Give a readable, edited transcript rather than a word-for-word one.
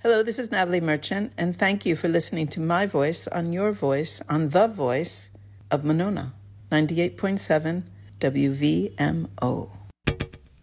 Hello, this is Natalie Merchant, and thank you for listening to my voice on your voice on the voice of Monona, 98.7 WVMO.